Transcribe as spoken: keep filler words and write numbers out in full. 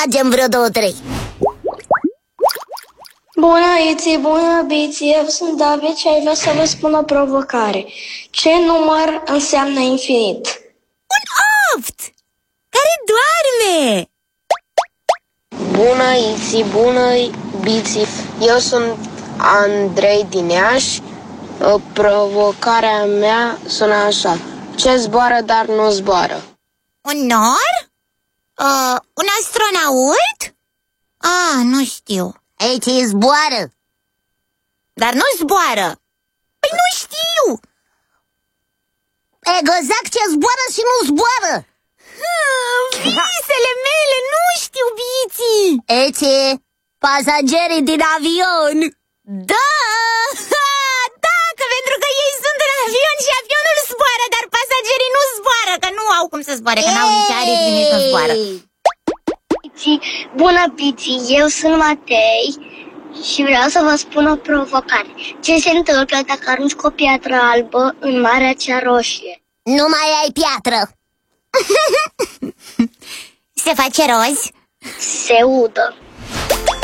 facem vreo două, trei. Bună, Iți, bună, Biți, eu sunt David și aș vrea să vă spun o provocare. Ce număr înseamnă infinit? Un oft care doarme. Bună, Iți, bună, Biți, eu sunt Andrei din Iași. Provocarea mea sună așa: ce zboară, dar nu zboară? Un nor? Uh, un astronaut? Ah, nu știu. Ei, ce zboară? Dar nu zboară. Păi nu știu. Exact, ce zboară și nu zboară. Ah, visele mele, nu știu, Biții. Ei, ce? Pasagerii din avion. Da! Da, că pentru că ei sunt în avion și avionul zboară, dar pasagerii nu zboară, că nu au cum să zboare, că n-au nici aripi nici când zboară. Bună, Biți, eu sunt Matei și vreau să vă spun o provocare. Ce se întâmplă dacă arunci cu o piatră albă în Marea cea Roșie? Nu mai ai piatră. Se face roz? Se udă.